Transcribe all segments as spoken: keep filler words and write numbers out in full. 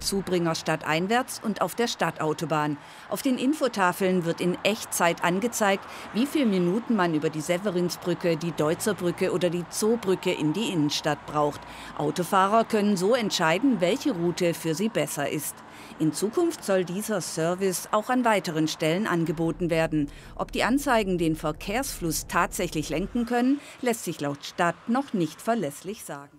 Zubringer stadteinwärts und auf der Stadtautobahn. Auf den Infotafeln wird in Echtzeit angezeigt, wie viele Minuten man über die Severinsbrücke, die Deutzerbrücke oder die Zoobrücke in die Innenstadt braucht. Autofahrer können so entscheiden, welche Route für sie besser ist. In Zukunft soll dieser Service auch an weiteren Stellen angeboten werden. Ob die Anzeigen den Verkehrsfluss tatsächlich lenken können, lässt sich laut Stadt noch nicht verlässlich sagen.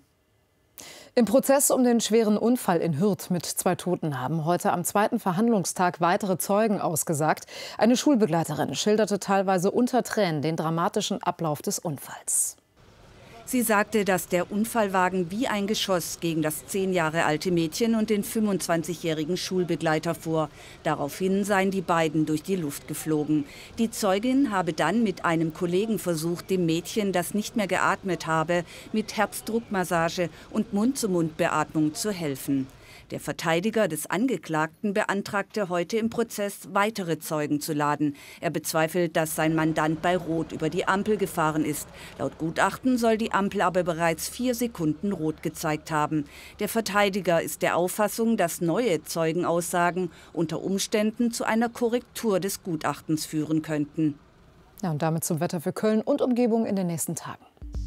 Im Prozess um den schweren Unfall in Hürth mit zwei Toten haben heute am zweiten Verhandlungstag weitere Zeugen ausgesagt. Eine Schulbegleiterin schilderte teilweise unter Tränen den dramatischen Ablauf des Unfalls. Sie sagte, dass der Unfallwagen wie ein Geschoss gegen das zehn Jahre alte Mädchen und den fünfundzwanzigjährigen Schulbegleiter fuhr. Daraufhin seien die beiden durch die Luft geflogen. Die Zeugin habe dann mit einem Kollegen versucht, dem Mädchen, das nicht mehr geatmet habe, mit Herzdruckmassage und Mund-zu-Mund-Beatmung zu helfen. Der Verteidiger des Angeklagten beantragte heute im Prozess, weitere Zeugen zu laden. Er bezweifelt, dass sein Mandant bei Rot über die Ampel gefahren ist. Laut Gutachten soll die Ampel aber bereits vier Sekunden rot gezeigt haben. Der Verteidiger ist der Auffassung, dass neue Zeugenaussagen unter Umständen zu einer Korrektur des Gutachtens führen könnten. Ja, und damit zum Wetter für Köln und Umgebung in den nächsten Tagen.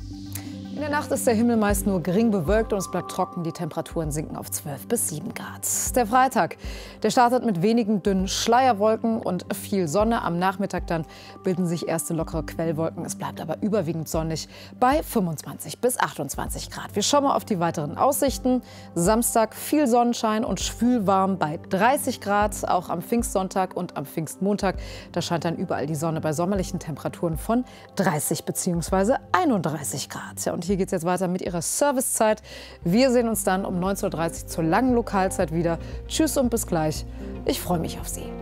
In der Nacht ist der Himmel meist nur gering bewölkt und es bleibt trocken. Die Temperaturen sinken auf zwölf bis sieben Grad. Der Freitag, der startet mit wenigen dünnen Schleierwolken und viel Sonne. Am Nachmittag dann bilden sich erste lockere Quellwolken. Es bleibt aber überwiegend sonnig bei fünfundzwanzig bis achtundzwanzig Grad. Wir schauen mal auf die weiteren Aussichten. Samstag viel Sonnenschein und schwülwarm bei dreißig Grad. Auch am Pfingstsonntag und am Pfingstmontag. Da scheint dann überall die Sonne bei sommerlichen Temperaturen von dreißig bzw. einunddreißig Grad. Ja, und hier geht es jetzt weiter mit Ihrer Servicezeit. Wir sehen uns dann um neunzehn Uhr dreißig zur langen Lokalzeit wieder. Tschüss und bis gleich. Ich freue mich auf Sie.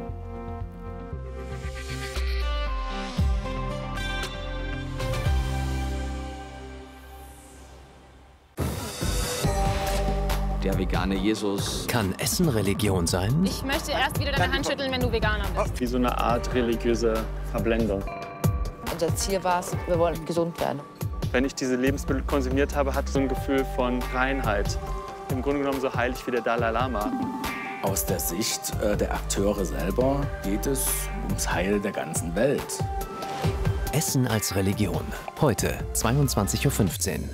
Der vegane Jesus. Kann Essen Religion sein? Ich möchte erst wieder deine Hand schütteln, wenn du Veganer bist. Wie so eine Art religiöse Verblendung. Unser Ziel war es, wir wollen gesund werden. Wenn ich diese Lebensmittel konsumiert habe, hatte ich so ein Gefühl von Reinheit. Im Grunde genommen so heilig wie der Dalai Lama. Aus der Sicht äh, der Akteure selber geht es ums Heil der ganzen Welt. Essen als Religion. Heute zweiundzwanzig Uhr fünfzehn.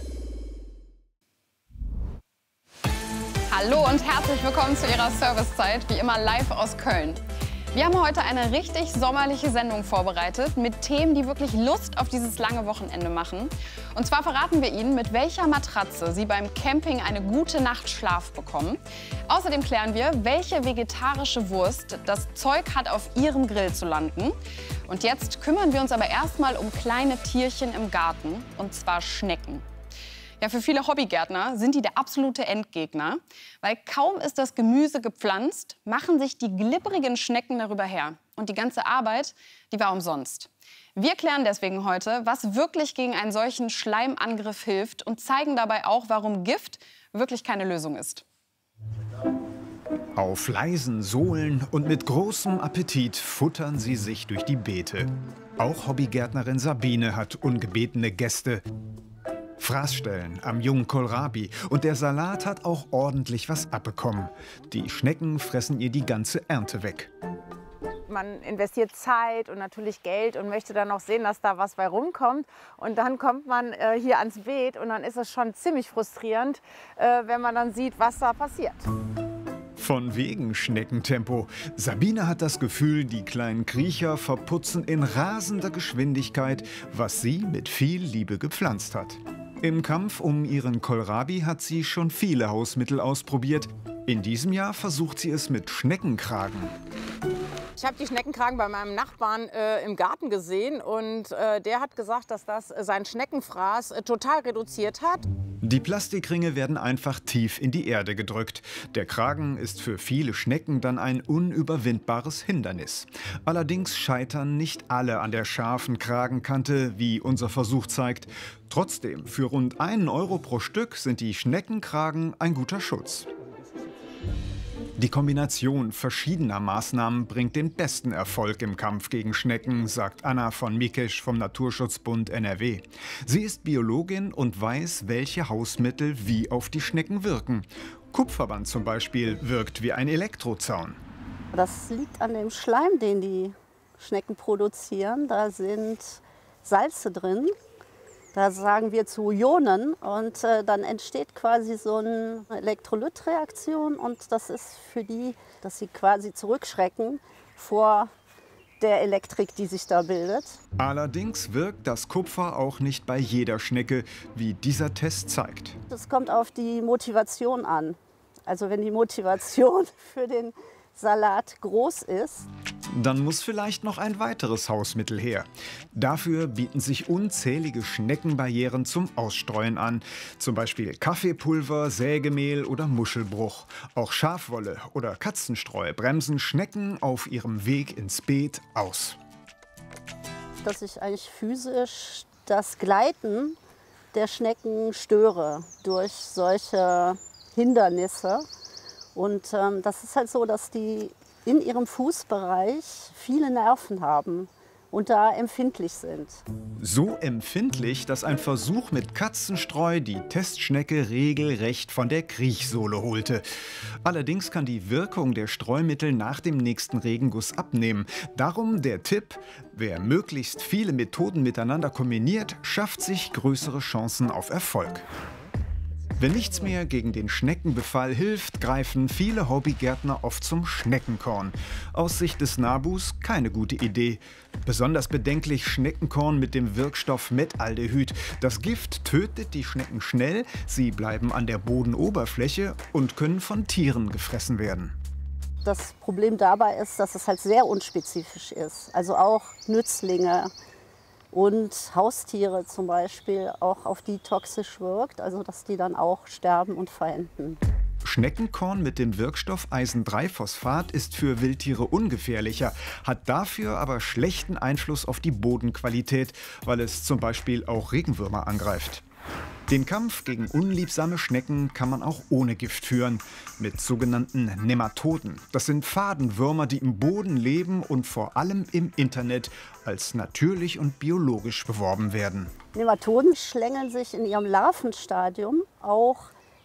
Hallo und herzlich willkommen zu Ihrer Servicezeit, wie immer live aus Köln. Wir haben heute eine richtig sommerliche Sendung vorbereitet mit Themen, die wirklich Lust auf dieses lange Wochenende machen. Und zwar verraten wir Ihnen, mit welcher Matratze Sie beim Camping eine gute Nacht Schlaf bekommen. Außerdem klären wir, welche vegetarische Wurst das Zeug hat, auf Ihrem Grill zu landen. Und jetzt kümmern wir uns aber erstmal um kleine Tierchen im Garten, und zwar Schnecken. Ja, für viele Hobbygärtner sind die der absolute Endgegner, weil kaum ist das Gemüse gepflanzt, machen sich die glibbrigen Schnecken darüber her. Und die ganze Arbeit, die war umsonst. Wir klären deswegen heute, was wirklich gegen einen solchen Schleimangriff hilft und zeigen dabei auch, warum Gift wirklich keine Lösung ist. Auf leisen Sohlen und mit großem Appetit futtern sie sich durch die Beete. Auch Hobbygärtnerin Sabine hat ungebetene Gäste. Fraßstellen am jungen Kohlrabi und der Salat hat auch ordentlich was abbekommen. Die Schnecken fressen ihr die ganze Ernte weg. Man investiert Zeit und natürlich Geld und möchte dann noch sehen, dass da was bei rumkommt. Und dann kommt man äh, hier ans Beet und dann ist es schon ziemlich frustrierend, äh, wenn man dann sieht, was da passiert. Von wegen Schneckentempo. Sabine hat das Gefühl, die kleinen Kriecher verputzen in rasender Geschwindigkeit, was sie mit viel Liebe gepflanzt hat. Im Kampf um ihren Kohlrabi hat sie schon viele Hausmittel ausprobiert. In diesem Jahr versucht sie es mit Schneckenkragen. Ich habe die Schneckenkragen bei meinem Nachbarn äh, im Garten gesehen und äh, der hat gesagt, dass das äh, sein Schneckenfraß äh, total reduziert hat. Die Plastikringe werden einfach tief in die Erde gedrückt. Der Kragen ist für viele Schnecken dann ein unüberwindbares Hindernis. Allerdings scheitern nicht alle an der scharfen Kragenkante, wie unser Versuch zeigt. Trotzdem, für rund einen Euro pro Stück sind die Schneckenkragen ein guter Schutz. Die Kombination verschiedener Maßnahmen bringt den besten Erfolg im Kampf gegen Schnecken, sagt Anna von Mikesch vom Naturschutzbund N R W. Sie ist Biologin und weiß, welche Hausmittel wie auf die Schnecken wirken. Kupferband zum Beispiel wirkt wie ein Elektrozaun. Das liegt an dem Schleim, den die Schnecken produzieren. Da sind Salze drin. Da sagen wir zu Ionen und äh, dann entsteht quasi so eine Elektrolytreaktion und das ist für die, dass sie quasi zurückschrecken vor der Elektrik, die sich da bildet. Allerdings wirkt das Kupfer auch nicht bei jeder Schnecke, wie dieser Test zeigt. Das kommt auf die Motivation an. Also wenn die Motivation für den Salat groß ist, dann muss vielleicht noch ein weiteres Hausmittel her. Dafür bieten sich unzählige Schneckenbarrieren zum Ausstreuen an. Zum Beispiel Kaffeepulver, Sägemehl oder Muschelbruch. Auch Schafwolle oder Katzenstreu bremsen Schnecken auf ihrem Weg ins Beet aus. Dass ich eigentlich physisch das Gleiten der Schnecken störe durch solche Hindernisse. Und ähm, das ist halt so, dass die in ihrem Fußbereich viele Nerven haben und da empfindlich sind. So empfindlich, dass ein Versuch mit Katzenstreu die Testschnecke regelrecht von der Kriechsohle holte. Allerdings kann die Wirkung der Streumittel nach dem nächsten Regenguss abnehmen. Darum der Tipp: Wer möglichst viele Methoden miteinander kombiniert, schafft sich größere Chancen auf Erfolg. Wenn nichts mehr gegen den Schneckenbefall hilft, greifen viele Hobbygärtner oft zum Schneckenkorn. Aus Sicht des Nabus keine gute Idee. Besonders bedenklich Schneckenkorn mit dem Wirkstoff Metaldehyd. Das Gift tötet die Schnecken schnell, sie bleiben an der Bodenoberfläche und können von Tieren gefressen werden. Das Problem dabei ist, dass es halt sehr unspezifisch ist. Also auch Nützlinge und Haustiere zum Beispiel, auch auf die toxisch wirkt, also dass die dann auch sterben und verenden. Schneckenkorn mit dem Wirkstoff Eisen drei Phosphat ist für Wildtiere ungefährlicher, hat dafür aber schlechten Einfluss auf die Bodenqualität, weil es zum Beispiel auch Regenwürmer angreift. Den Kampf gegen unliebsame Schnecken kann man auch ohne Gift führen, mit sogenannten Nematoden. Das sind Fadenwürmer, die im Boden leben und vor allem im Internet als natürlich und biologisch beworben werden. Nematoden schlängeln sich in ihrem Larvenstadium auch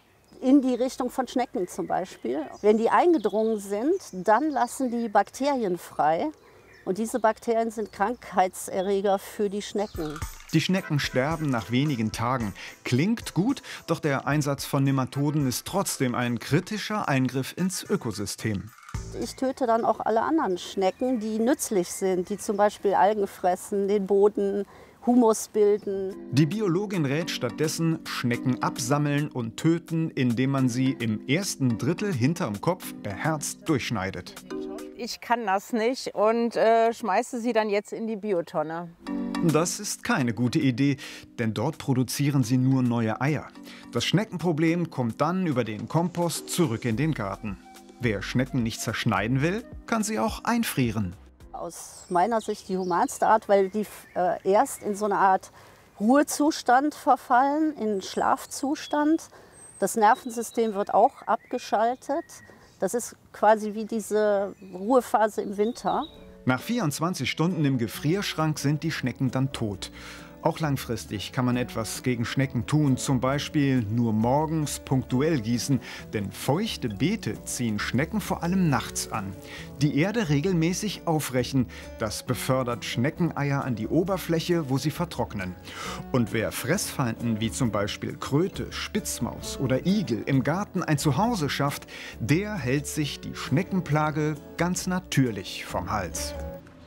in die Richtung von Schnecken zum Beispiel. Wenn die eingedrungen sind, dann lassen die Bakterien frei. Und diese Bakterien sind Krankheitserreger für die Schnecken. Die Schnecken sterben nach wenigen Tagen. Klingt gut, doch der Einsatz von Nematoden ist trotzdem ein kritischer Eingriff ins Ökosystem. Ich töte dann auch alle anderen Schnecken, die nützlich sind, die zum Beispiel Algen fressen, den Boden, Humus bilden. Die Biologin rät stattdessen, Schnecken absammeln und töten, indem man sie im ersten Drittel hinterm Kopf beherzt durchschneidet. Ich kann das nicht und äh, schmeiße sie dann jetzt in die Biotonne. Das ist keine gute Idee, denn dort produzieren sie nur neue Eier. Das Schneckenproblem kommt dann über den Kompost zurück in den Garten. Wer Schnecken nicht zerschneiden will, kann sie auch einfrieren. Aus meiner Sicht die humanste Art, weil die äh, erst in so eine Art Ruhezustand verfallen, in Schlafzustand. Das Nervensystem wird auch abgeschaltet. Das ist quasi wie diese Ruhephase im Winter. Nach vierundzwanzig Stunden im Gefrierschrank sind die Schnecken dann tot. Auch langfristig kann man etwas gegen Schnecken tun, zum Beispiel nur morgens punktuell gießen, denn feuchte Beete ziehen Schnecken vor allem nachts an. Die Erde regelmäßig aufrechen, das befördert Schneckeneier an die Oberfläche, wo sie vertrocknen. Und wer Fressfeinden wie zum Beispiel Kröte, Spitzmaus oder Igel im Garten ein Zuhause schafft, der hält sich die Schneckenplage ganz natürlich vom Hals.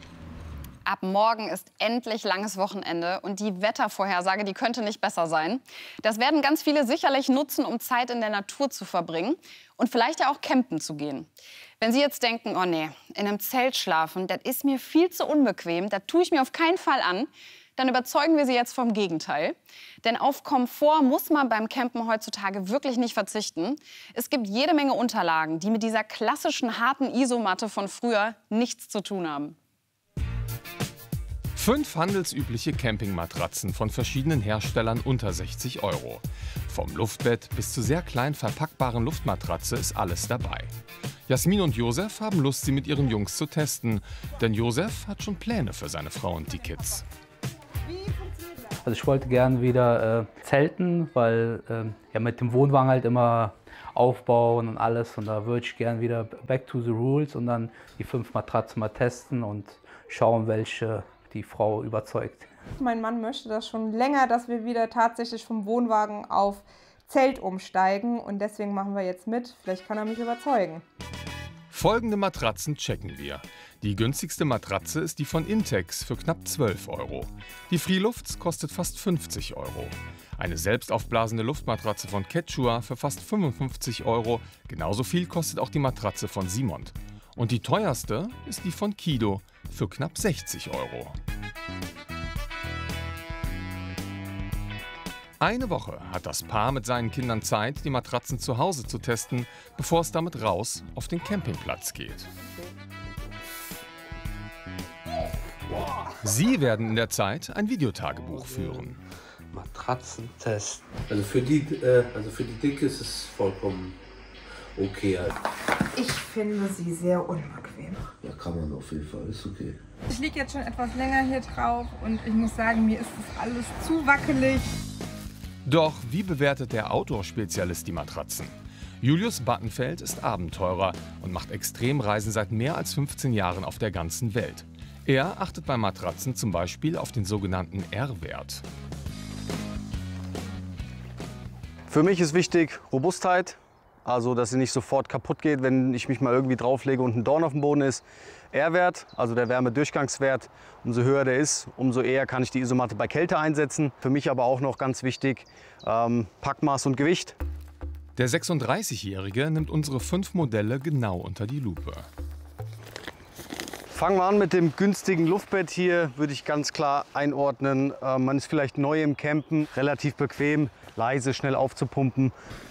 Ab morgen ist endlich langes Wochenende und die Wettervorhersage, die könnte nicht besser sein. Das werden ganz viele sicherlich nutzen, um Zeit in der Natur zu verbringen und vielleicht ja auch campen zu gehen. Wenn Sie jetzt denken, oh nee, in einem Zelt schlafen, das ist mir viel zu unbequem, das tue ich mir auf keinen Fall an, dann überzeugen wir Sie jetzt vom Gegenteil. Denn auf Komfort muss man beim Campen heutzutage wirklich nicht verzichten. Es gibt jede Menge Unterlagen, die mit dieser klassischen harten Isomatte von früher nichts zu tun haben. Fünf handelsübliche Campingmatratzen von verschiedenen Herstellern unter sechzig Euro. Vom Luftbett bis zur sehr klein verpackbaren Luftmatratze ist alles dabei. Jasmin und Josef haben Lust, sie mit ihren Jungs zu testen. Denn Josef hat schon Pläne für seine Frau und die Kids. Also ich wollte gern wieder äh, zelten, weil äh, ja mit dem Wohnwagen halt immer aufbauen und alles. Und da würde ich gern wieder back to the rules und dann die fünf Matratzen mal testen und schauen, welche die Frau überzeugt. Mein Mann möchte das schon länger, dass wir wieder tatsächlich vom Wohnwagen auf Zelt umsteigen. Und deswegen machen wir jetzt mit. Vielleicht kann er mich überzeugen. Folgende Matratzen checken wir. Die günstigste Matratze ist die von Intex für knapp zwölf Euro. Die Freelufts kostet fast fünfzig Euro. Eine selbstaufblasende Luftmatratze von Quechua für fast fünfundfünfzig Euro. Genauso viel kostet auch die Matratze von Simont. Und die teuerste ist die von Kido für knapp sechzig Euro. Eine Woche hat das Paar mit seinen Kindern Zeit, die Matratzen zu Hause zu testen, bevor es damit raus auf den Campingplatz geht. Sie werden in der Zeit ein Videotagebuch führen. Matratzentest. Also für die, äh, also für die Dicke ist es vollkommen okay. Ich finde sie sehr unbequem. Ja, kann man auf jeden Fall, ist okay. Ich liege jetzt schon etwas länger hier drauf und ich muss sagen, mir ist das alles zu wackelig. Doch wie bewertet der Outdoor-Spezialist die Matratzen? Julius Battenfeld ist Abenteurer und macht Extremreisen seit mehr als fünfzehn Jahren auf der ganzen Welt. Er achtet bei Matratzen zum Beispiel auf den sogenannten R-Wert. Für mich ist wichtig Robustheit, also dass sie nicht sofort kaputt geht, wenn ich mich mal irgendwie drauflege und ein Dorn auf dem Boden ist. R-Wert, also der Wärmedurchgangswert, umso höher der ist, umso eher kann ich die Isomatte bei Kälte einsetzen. Für mich aber auch noch ganz wichtig, ähm, Packmaß und Gewicht. Der sechsunddreißigjährige nimmt unsere fünf Modelle genau unter die Lupe. Fangen wir an mit dem günstigen Luftbett hier, würde ich ganz klar einordnen. Äh, man ist vielleicht neu im Campen, relativ bequem, leise, schnell aufzupumpen.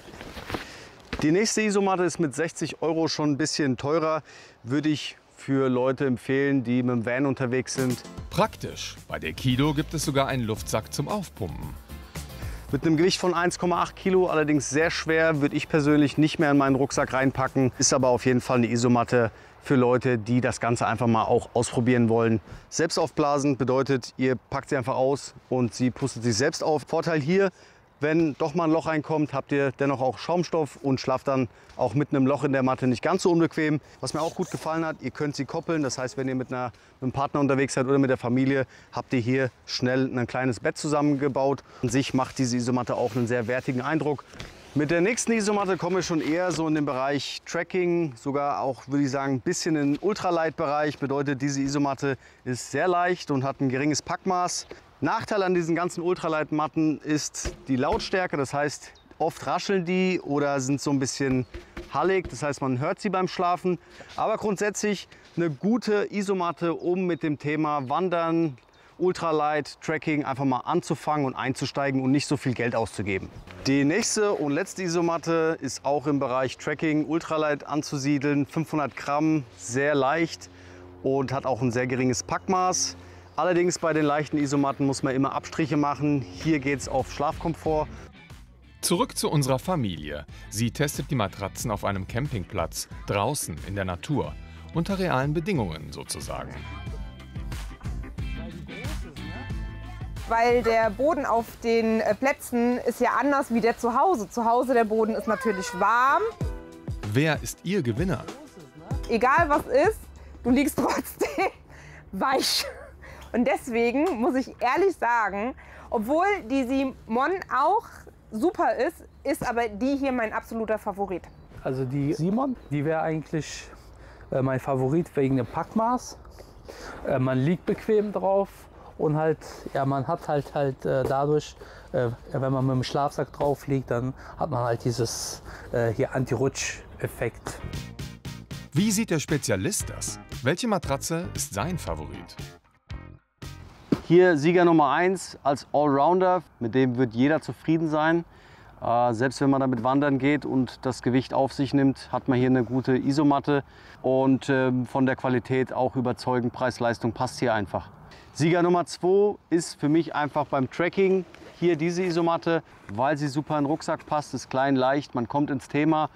Die nächste Isomatte ist mit sechzig Euro schon ein bisschen teurer, würde ich für Leute empfehlen, die mit dem Van unterwegs sind. Praktisch. Bei der Kido gibt es sogar einen Luftsack zum Aufpumpen. Mit einem Gewicht von eins Komma acht Kilo, allerdings sehr schwer, würde ich persönlich nicht mehr in meinen Rucksack reinpacken. Ist aber auf jeden Fall eine Isomatte für Leute, die das Ganze einfach mal auch ausprobieren wollen. Selbst aufblasen bedeutet, ihr packt sie einfach aus und sie pustet sich selbst auf. Vorteil hier, wenn doch mal ein Loch reinkommt, habt ihr dennoch auch Schaumstoff und schlaft dann auch mit einem Loch in der Matte nicht ganz so unbequem. Was mir auch gut gefallen hat, ihr könnt sie koppeln. Das heißt, wenn ihr mit, einer, mit einem Partner unterwegs seid oder mit der Familie, habt ihr hier schnell ein kleines Bett zusammengebaut. An sich macht diese Isomatte auch einen sehr wertigen Eindruck. Mit der nächsten Isomatte kommen wir schon eher so in den Bereich Trekking, sogar auch, würde ich sagen, ein bisschen in den Ultralight-Bereich. Bedeutet, diese Isomatte ist sehr leicht und hat ein geringes Packmaß. Nachteil an diesen ganzen Ultralight-Matten ist die Lautstärke. Das heißt, oft rascheln die oder sind so ein bisschen hallig. Das heißt, man hört sie beim Schlafen. Aber grundsätzlich eine gute Isomatte, um mit dem Thema Wandern, Ultralight, Trekking einfach mal anzufangen und einzusteigen und nicht so viel Geld auszugeben. Die nächste und letzte Isomatte ist auch im Bereich Trekking, Ultralight anzusiedeln. fünfhundert Gramm, sehr leicht und hat auch ein sehr geringes Packmaß. Allerdings bei den leichten Isomatten muss man immer Abstriche machen. Hier geht es auf Schlafkomfort. Zurück zu unserer Familie. Sie testet die Matratzen auf einem Campingplatz, draußen in der Natur, unter realen Bedingungen sozusagen. Weil der Boden auf den Plätzen ist ja anders wie der zu Hause. Zu Hause der Boden ist natürlich warm. Wer ist Ihr Gewinner? Egal was ist, du liegst trotzdem weich. Und deswegen muss ich ehrlich sagen, obwohl die Simon auch super ist, ist aber die hier mein absoluter Favorit. Also die Simon, die wäre eigentlich äh, mein Favorit wegen dem Packmaß. Äh, man liegt bequem drauf und halt, ja, man hat halt halt äh, dadurch, äh, wenn man mit dem Schlafsack drauf liegt, dann hat man halt dieses äh, hier Anti-Rutsch-Effekt. Wie sieht der Spezialist das? Welche Matratze ist sein Favorit? Hier Sieger Nummer eins als Allrounder, mit dem wird jeder zufrieden sein. Äh, selbst wenn man damit wandern geht und das Gewicht auf sich nimmt, hat man hier eine gute Isomatte und äh, von der Qualität auch überzeugend. Preis-Leistung passt hier einfach. Sieger Nummer zwei ist für mich einfach beim Trekking hier diese Isomatte, weil sie super in den Rucksack passt, ist klein, leicht, man kommt ins Thema.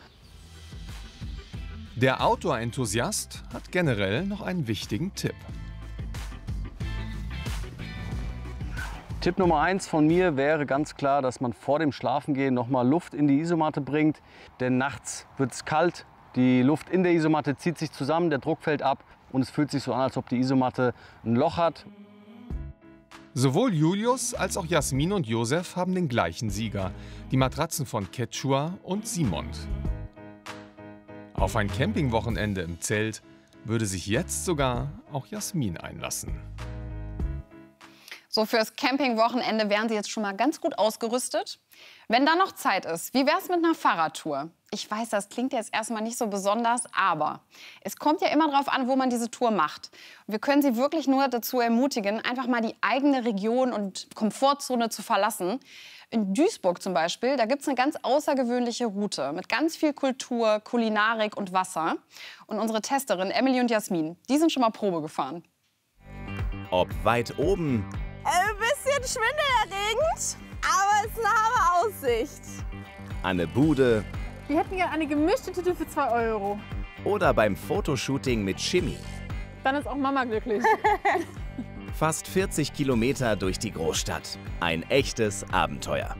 Der Outdoor-Enthusiast hat generell noch einen wichtigen Tipp. Tipp Nummer eins von mir wäre ganz klar, dass man vor dem Schlafengehen noch mal Luft in die Isomatte bringt. Denn nachts wird es kalt, die Luft in der Isomatte zieht sich zusammen, der Druck fällt ab und es fühlt sich so an, als ob die Isomatte ein Loch hat. Sowohl Julius als auch Jasmin und Josef haben den gleichen Sieger, die Matratzen von Quechua und Simont. Auf ein Campingwochenende im Zelt würde sich jetzt sogar auch Jasmin einlassen. So, fürs Campingwochenende wären Sie jetzt schon mal ganz gut ausgerüstet. Wenn da noch Zeit ist, wie wär's mit einer Fahrradtour? Ich weiß, das klingt jetzt erstmal nicht so besonders, aber es kommt ja immer darauf an, wo man diese Tour macht. Und wir können Sie wirklich nur dazu ermutigen, einfach mal die eigene Region und Komfortzone zu verlassen. In Duisburg zum Beispiel, da gibt es eine ganz außergewöhnliche Route mit ganz viel Kultur, Kulinarik und Wasser. Und unsere Testerin Emily und Jasmin, die sind schon mal Probe gefahren. Ob weit oben, Ein bisschen schwindelerregend, aber es ist eine Hammer Aussicht. Anne Bude Wir hätten gerne eine gemischte Tüte für zwei Euro. oder beim Fotoshooting mit Shimmy. Dann ist auch Mama glücklich. Fast vierzig Kilometer durch die Großstadt. Ein echtes Abenteuer.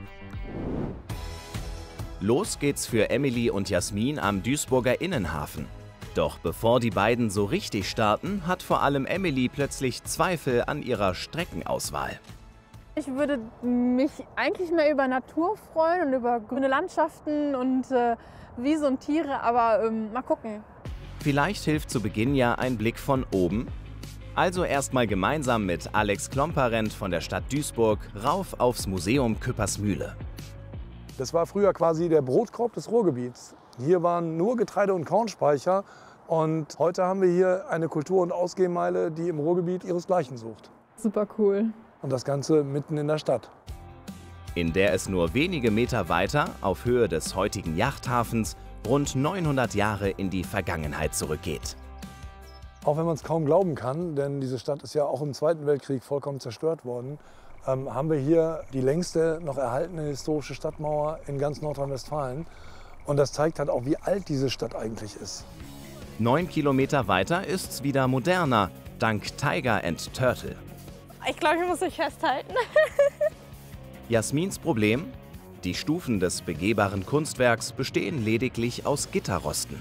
Los geht's für Emily und Jasmin am Duisburger Innenhafen. Doch bevor die beiden so richtig starten, hat vor allem Emily plötzlich Zweifel an ihrer Streckenauswahl. Ich würde mich eigentlich mehr über Natur freuen und über grüne Landschaften und äh, Wiese und Tiere, aber ähm, mal gucken. Vielleicht hilft zu Beginn ja ein Blick von oben. Also erstmal gemeinsam mit Alex Klomparent von der Stadt Duisburg rauf aufs Museum Küppersmühle. Das war früher quasi der Brotkorb des Ruhrgebiets. Hier waren nur Getreide- und Kornspeicher und heute haben wir hier eine Kultur- und Ausgehmeile, die im Ruhrgebiet ihresgleichen sucht. Super cool. Und das Ganze mitten in der Stadt. In der es nur wenige Meter weiter, auf Höhe des heutigen Yachthafens, rund neunhundert Jahre in die Vergangenheit zurückgeht. Auch wenn man es kaum glauben kann, denn diese Stadt ist ja auch im Zweiten Weltkrieg vollkommen zerstört worden, ähm, haben wir hier die längste noch erhaltene historische Stadtmauer in ganz Nordrhein-Westfalen. Und das zeigt halt auch, wie alt diese Stadt eigentlich ist. Neun Kilometer weiter ist's wieder moderner, dank Tiger and Turtle. Ich glaube, ich muss mich festhalten. Jasmins Problem? Die Stufen des begehbaren Kunstwerks bestehen lediglich aus Gitterrosten.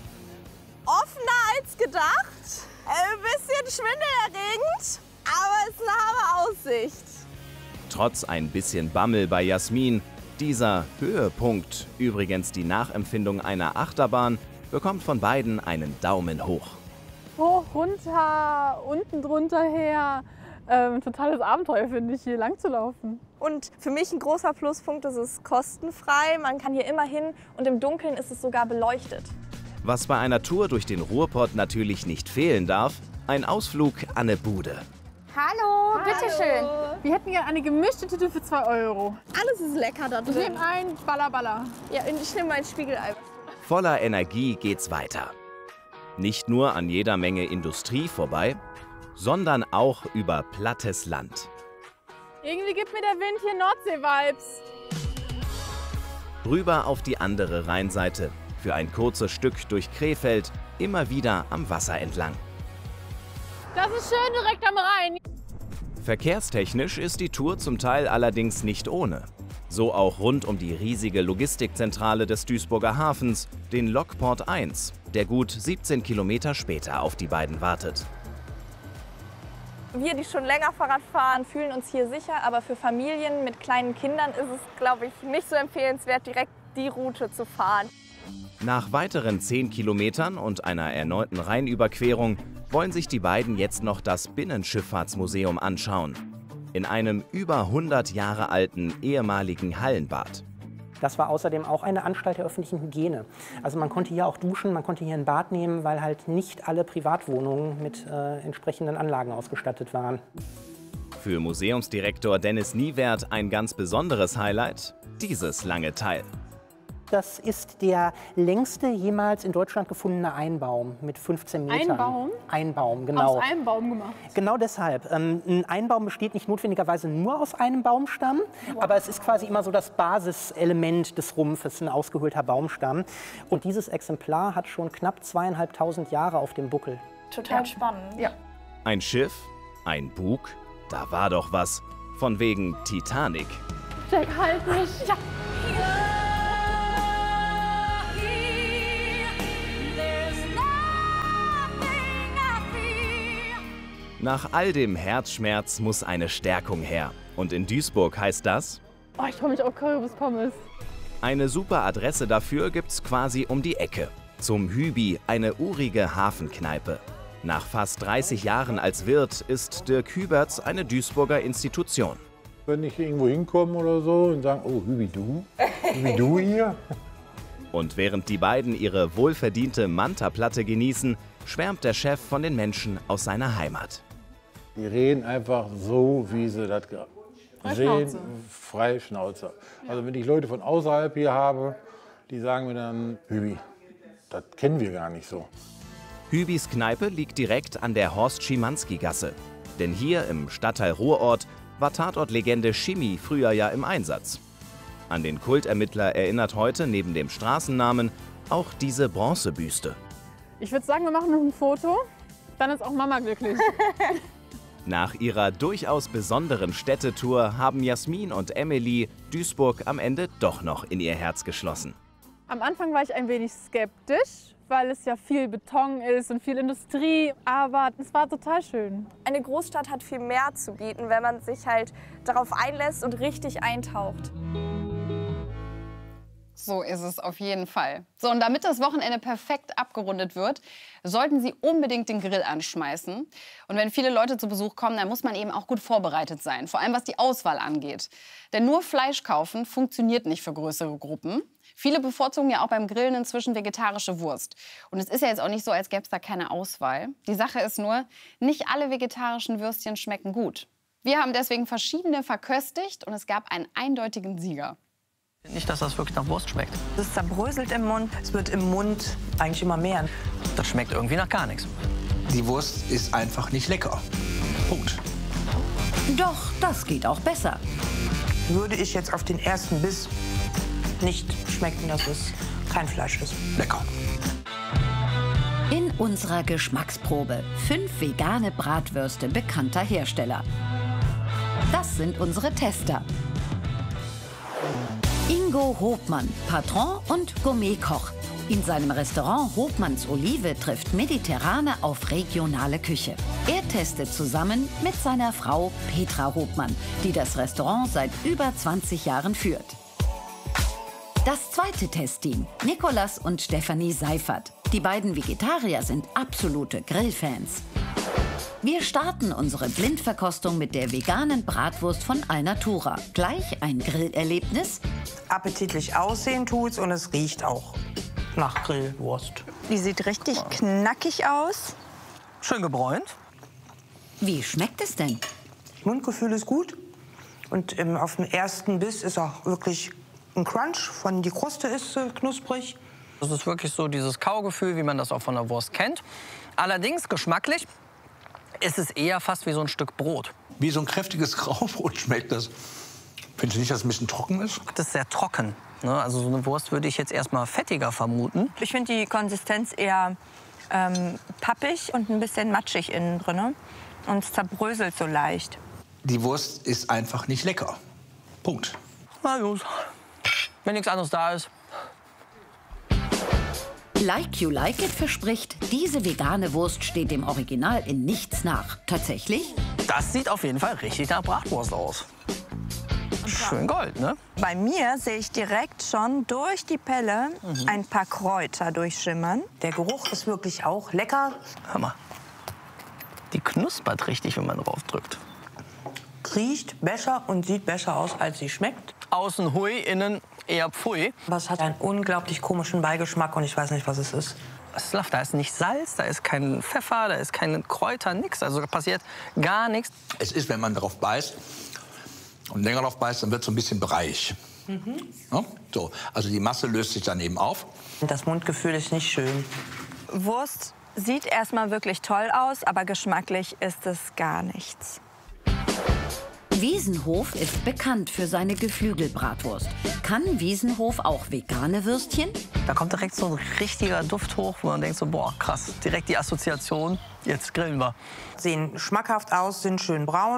Offener als gedacht, ein bisschen schwindelerregend, aber es ist eine Hammer Aussicht. Trotz ein bisschen Bammel bei Jasmin, dieser Höhepunkt, übrigens die Nachempfindung einer Achterbahn, bekommt von beiden einen Daumen hoch. Hoch, runter, unten drunter her. Ähm, totales Abenteuer, finde ich, hier lang zu laufen. Und für mich ein großer Pluspunkt, es ist kostenfrei. Man kann hier immer hin und im Dunkeln ist es sogar beleuchtet. Was bei einer Tour durch den Ruhrpott natürlich nicht fehlen darf, ein Ausflug an eine Bude. Hallo, Hallo. bitteschön. Wir hätten gerne eine gemischte Tüte für zwei Euro. Alles ist lecker da drin. Ich nehme ein Baller Baller. Ja, und ich nehme mein Spiegelei. Voller Energie geht's weiter. Nicht nur an jeder Menge Industrie vorbei, sondern auch über plattes Land. Irgendwie gibt mir der Wind hier Nordsee-Vibes. Rüber auf die andere Rheinseite, für ein kurzes Stück durch Krefeld, immer wieder am Wasser entlang. Das ist schön direkt am Rhein. Verkehrstechnisch ist die Tour zum Teil allerdings nicht ohne. So auch rund um die riesige Logistikzentrale des Duisburger Hafens, den Lokport eins, der gut siebzehn Kilometer später auf die beiden wartet. Wir, die schon länger Fahrrad fahren, fühlen uns hier sicher, aber für Familien mit kleinen Kindern ist es, glaube ich, nicht so empfehlenswert, direkt die Route zu fahren. Nach weiteren zehn Kilometern und einer erneuten Rheinüberquerung wollen sich die beiden jetzt noch das Binnenschifffahrtsmuseum anschauen. In einem über hundert Jahre alten ehemaligen Hallenbad. Das war außerdem auch eine Anstalt der öffentlichen Hygiene. Also man konnte hier auch duschen, man konnte hier ein Bad nehmen, weil halt nicht alle Privatwohnungen mit äh, entsprechenden Anlagen ausgestattet waren. Für Museumsdirektor Dennis Niewert ein ganz besonderes Highlight, dieses lange Teil. Das ist der längste jemals in Deutschland gefundene Einbaum mit fünfzehn Metern. Einbaum? Einbaum, genau. Aus einem Baum gemacht? Genau deshalb. Ähm, ein Einbaum besteht nicht notwendigerweise nur aus einem Baumstamm, wow. aber es ist quasi immer so das Basiselement des Rumpfes, ein ausgehöhlter Baumstamm. Und dieses Exemplar hat schon knapp zweieinhalbtausend Jahre auf dem Buckel. Total spannend. Ja. Ein Schiff, ein Bug, da war doch was. Von wegen Titanic. Jack, halt mich. Ja. Nach all dem Herzschmerz muss eine Stärkung her. Und in Duisburg heißt das? Oh, ich freue mich auf Currywurst-Pommes. Eine super Adresse dafür gibt's quasi um die Ecke. Zum Hübi, eine urige Hafenkneipe. Nach fast dreißig Jahren als Wirt ist Dirk Hüberts eine Duisburger Institution. Wenn ich irgendwo hinkomme oder so und sagen, oh, Hübi, du? Hübi, du hier? Und während die beiden ihre wohlverdiente Manta-Platte genießen, schwärmt der Chef von den Menschen aus seiner Heimat. Die reden einfach so, wie sie das sehen, frei Schnauze. Also wenn ich Leute von außerhalb hier habe, die sagen mir dann, Hübi, das kennen wir gar nicht so. Hübis Kneipe liegt direkt an der Horst-Schimanski-Gasse. Denn hier im Stadtteil Ruhrort war Tatortlegende Schimi früher ja im Einsatz. An den Kultermittler erinnert heute neben dem Straßennamen auch diese Bronzebüste. Ich würde sagen, wir machen noch ein Foto, dann ist auch Mama glücklich. Nach ihrer durchaus besonderen Städtetour haben Jasmin und Emily Duisburg am Ende doch noch in ihr Herz geschlossen. Am Anfang war ich ein wenig skeptisch, weil es ja viel Beton ist und viel Industrie, aber es war total schön. Eine Großstadt hat viel mehr zu bieten, wenn man sich halt darauf einlässt und richtig eintaucht. So ist es auf jeden Fall. So, und damit das Wochenende perfekt abgerundet wird, sollten Sie unbedingt den Grill anschmeißen. Und wenn viele Leute zu Besuch kommen, dann muss man eben auch gut vorbereitet sein, vor allem was die Auswahl angeht. Denn nur Fleisch kaufen funktioniert nicht für größere Gruppen. Viele bevorzugen ja auch beim Grillen inzwischen vegetarische Wurst. Und es ist ja jetzt auch nicht so, als gäbe es da keine Auswahl. Die Sache ist nur, nicht alle vegetarischen Würstchen schmecken gut. Wir haben deswegen verschiedene verköstigt und es gab einen eindeutigen Sieger. Nicht, dass das wirklich nach Wurst schmeckt. Es zerbröselt im Mund, es wird im Mund eigentlich immer mehr. Das schmeckt irgendwie nach gar nichts. Die Wurst ist einfach nicht lecker. Punkt. Doch, das geht auch besser. Würde ich jetzt auf den ersten Biss nicht schmecken, dass es kein Fleisch ist. Lecker. In unserer Geschmacksprobe fünf vegane Bratwürste bekannter Hersteller. Das sind unsere Tester. Ingo Hopmann, Patron und Gourmetkoch. In seinem Restaurant Hopmanns Olive trifft Mediterrane auf regionale Küche. Er testet zusammen mit seiner Frau Petra Hopmann, die das Restaurant seit über zwanzig Jahren führt. Das zweite Testteam, Nikolas und Stefanie Seifert. Die beiden Vegetarier sind absolute Grillfans. Wir starten unsere Blindverkostung mit der veganen Bratwurst von Alnatura. Gleich ein Grillerlebnis. Appetitlich aussehen tut's und es riecht auch nach Grillwurst. Die sieht richtig ja. knackig aus. Schön gebräunt. Wie schmeckt es denn? Mundgefühl ist gut und ähm, auf den ersten Biss ist auch wirklich ein Crunch. Von die Kruste ist äh, knusprig. Das ist wirklich so dieses Kaugefühl, wie man das auch von der Wurst kennt. Allerdings geschmacklich ist es eher fast wie so ein Stück Brot. Wie so ein kräftiges Graubrot schmeckt das. Findest du nicht, dass es ein bisschen trocken ist? Das ist sehr trocken. Ne? Also so eine Wurst würde ich jetzt erstmal fettiger vermuten. Ich finde die Konsistenz eher ähm, pappig und ein bisschen matschig innen drin. Und es zerbröselt so leicht. Die Wurst ist einfach nicht lecker. Punkt. Na gut. Wenn nichts anderes da ist. Like You Like It verspricht, diese vegane Wurst steht dem Original in nichts nach. Tatsächlich? Das sieht auf jeden Fall richtig nach Bratwurst aus. Schön gold, ne? Bei mir sehe ich direkt schon durch die Pelle mhm. ein paar Kräuter durchschimmern. Der Geruch ist wirklich auch lecker. Hör mal, die knuspert richtig, wenn man drauf drückt. Riecht besser und sieht besser aus, als sie schmeckt. Außen hui, innen eher pfui. Aber es hat einen unglaublich komischen Beigeschmack und ich weiß nicht, was es ist. Slav, da ist nicht Salz, da ist kein Pfeffer, da ist keine Kräuter, nichts. Also da passiert gar nichts. Es ist, wenn man drauf beißt und länger drauf beißt, dann wird es so ein bisschen breich. Mhm. Ja? So, also die Masse löst sich dann eben auf. Das Mundgefühl ist nicht schön. Wurst sieht erstmal wirklich toll aus, aber geschmacklich ist es gar nichts. Wiesenhof ist bekannt für seine Geflügelbratwurst. Kann Wiesenhof auch vegane Würstchen? Da kommt direkt so ein richtiger Duft hoch, wo man denkt so, boah, krass, direkt die Assoziation, jetzt grillen wir. Sehen schmackhaft aus, sind schön braun,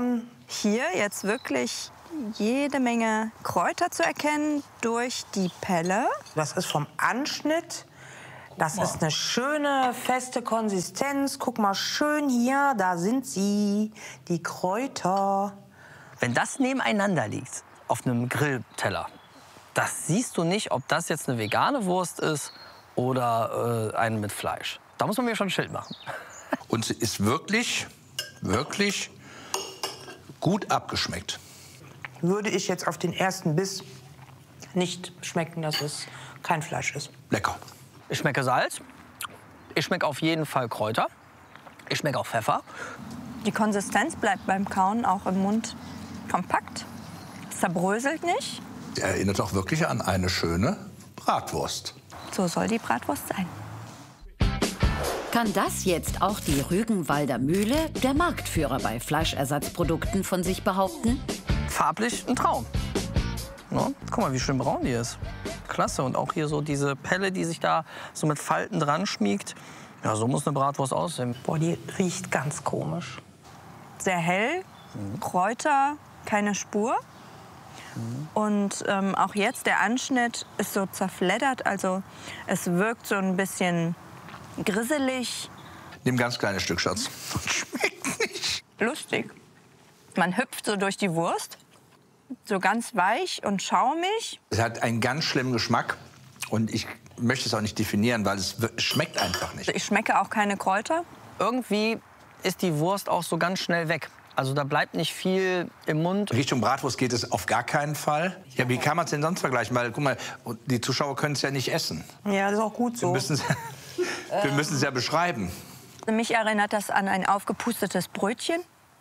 hier jetzt wirklich jede Menge Kräuter zu erkennen durch die Pelle. Das ist vom Anschnitt. Das ist eine schöne, feste Konsistenz. Guck mal, schön hier, da sind sie, die Kräuter. Wenn das nebeneinander liegt, auf einem Grillteller, das siehst du nicht, ob das jetzt eine vegane Wurst ist oder äh, eine mit Fleisch. Da muss man mir schon ein Schild machen. Und sie ist wirklich, wirklich gut abgeschmeckt. Würde ich jetzt auf den ersten Biss nicht schmecken, dass es kein Fleisch ist. Lecker. Ich schmecke Salz, ich schmecke auf jeden Fall Kräuter, ich schmecke auch Pfeffer. Die Konsistenz bleibt beim Kauen auch im Mund kompakt. Es zerbröselt nicht. Erinnert auch wirklich an eine schöne Bratwurst. So soll die Bratwurst sein. Kann das jetzt auch die Rügenwalder Mühle, der Marktführer bei Fleischersatzprodukten, von sich behaupten? Farblich ein Traum. No? Guck mal, wie schön braun die ist. Klasse. Und auch hier so diese Pelle, die sich da so mit Falten dran schmiegt. Ja, so muss eine Bratwurst aussehen. Boah, die riecht ganz komisch. Sehr hell, Kräuter, keine Spur. Und ähm, auch jetzt der Anschnitt ist so zerfleddert. Also es wirkt so ein bisschen grisselig. Nimm ein ganz kleines Stück, Schatz. Lustig. Man hüpft so durch die Wurst. So ganz weich und schaumig. Es hat einen ganz schlimmen Geschmack und ich möchte es auch nicht definieren, weil es schmeckt einfach nicht. Ich schmecke auch keine Kräuter. Irgendwie ist die Wurst auch so ganz schnell weg. Also da bleibt nicht viel im Mund. Richtung Bratwurst geht es auf gar keinen Fall. Ja, wie kann man es denn sonst vergleichen? Weil, guck mal, die Zuschauer können es ja nicht essen. Ja, das ist auch gut so. Wir müssen es wir müssen es ja beschreiben. Mich erinnert das an ein aufgepustetes Brötchen.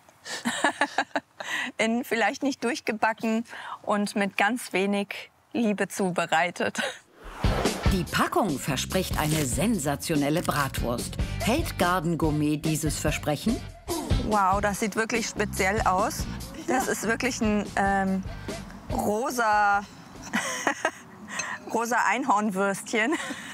In vielleicht nicht durchgebacken und mit ganz wenig Liebe zubereitet. Die Packung verspricht eine sensationelle Bratwurst. Hält Garden Gourmet dieses Versprechen? Wow, das sieht wirklich speziell aus. Das ist wirklich ein ähm, rosa, rosa Einhornwürstchen.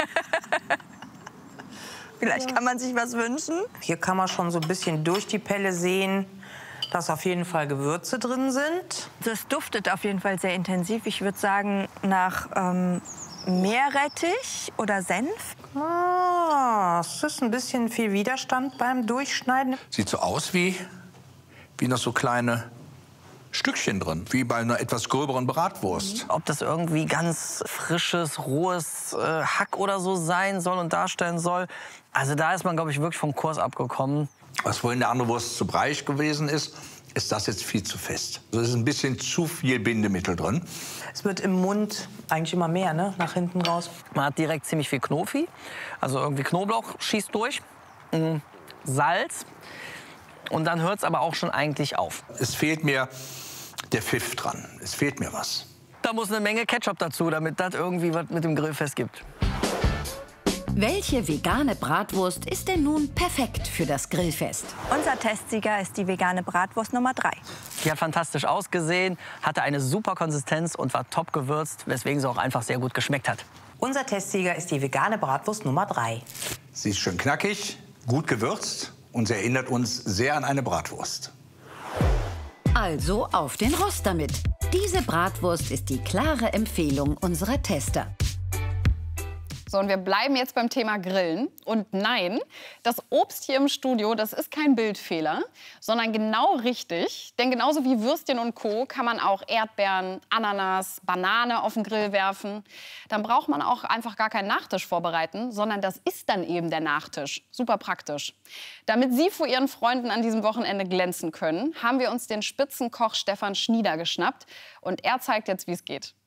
Vielleicht kann man sich was wünschen. Hier kann man schon so ein bisschen durch die Pelle sehen, dass auf jeden Fall Gewürze drin sind. Das duftet auf jeden Fall sehr intensiv. Ich würde sagen, nach ähm, Meerrettich oder Senf. Ah, es ist ein bisschen viel Widerstand beim Durchschneiden. Sieht so aus wie, wie noch so kleine Stückchen drin, wie bei einer etwas gröberen Bratwurst. Ob das irgendwie ganz frisches, rohes äh, Hack oder so sein soll und darstellen soll. Also da ist man, glaube ich, wirklich vom Kurs abgekommen. Was vorhin der andere Wurst zu breiig gewesen ist, ist das jetzt viel zu fest. Also es ist ein bisschen zu viel Bindemittel drin. Es wird im Mund eigentlich immer mehr, ne? Nach hinten raus. Man hat direkt ziemlich viel Knofi. Also irgendwie Knoblauch schießt durch. Mhm. Salz. Und dann hört es aber auch schon eigentlich auf. Es fehlt mir der Pfiff dran. Es fehlt mir was. Da muss eine Menge Ketchup dazu, damit das irgendwie was mit dem Grillfest gibt. Welche vegane Bratwurst ist denn nun perfekt für das Grillfest? Unser Testsieger ist die vegane Bratwurst Nummer drei. Die hat fantastisch ausgesehen, hatte eine super Konsistenz und war top gewürzt, weswegen sie auch einfach sehr gut geschmeckt hat. Unser Testsieger ist die vegane Bratwurst Nummer drei. Sie ist schön knackig, gut gewürzt und sie erinnert uns sehr an eine Bratwurst. Also auf den Rost damit. Diese Bratwurst ist die klare Empfehlung unserer Tester. So, und wir bleiben jetzt beim Thema Grillen. Und nein, das Obst hier im Studio, das ist kein Bildfehler, sondern genau richtig. Denn genauso wie Würstchen und Co. kann man auch Erdbeeren, Ananas, Banane auf den Grill werfen. Dann braucht man auch einfach gar keinen Nachtisch vorbereiten, sondern das ist dann eben der Nachtisch. Super praktisch. Damit Sie vor Ihren Freunden an diesem Wochenende glänzen können, haben wir uns den Spitzenkoch Stefan Schnieder geschnappt. Und er zeigt jetzt, wie es geht.